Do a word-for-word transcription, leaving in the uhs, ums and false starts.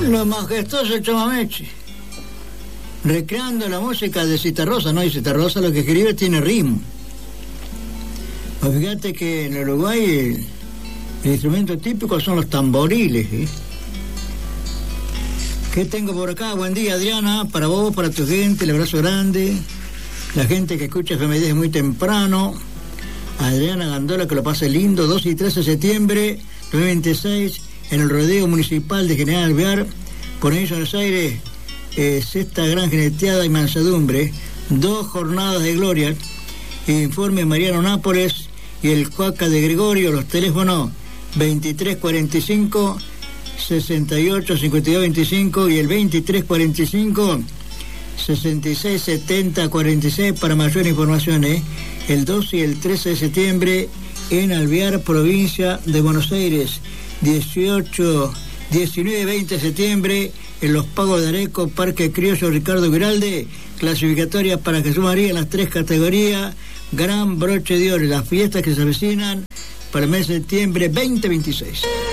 Lo majestuoso Chamameche, recreando la música de Citarrosa, ¿no? Y Citarrosa lo que escribe tiene ritmo. Pues fíjate que en Uruguay el, el instrumento típico son los tamboriles, ¿eh? ¿Qué tengo por acá? Buen día, Adriana, para vos, para tu gente, el abrazo grande. La gente que escucha F M D muy temprano. Adriana Gandola, que lo pase lindo. dos y trece de septiembre de dos mil veintiséis, en el rodeo municipal de General Alvear, Provincia de Buenos Aires, eh, sexta gran jineteada y mansedumbre, dos jornadas de gloria. Informe Mariano Nápoles y el Cuaca de Gregorio, los teléfonos veintitrés cuarenta y cinco, sesenta y ocho cincuenta y dos veinticinco y el veintitrés cuarenta y cinco, sesenta y seis setenta cuarenta y seis para mayor información, ¿eh? El doce y el trece de septiembre en Alvear, provincia de Buenos Aires. dieciocho, diecinueve y veinte de septiembre en Los Pagos de Areco, Parque Criollo Ricardo Giralde, clasificatorias para Jesús María en las tres categorías, gran broche de oro, las fiestas que se avecinan para el mes de septiembre veinte veintiséis.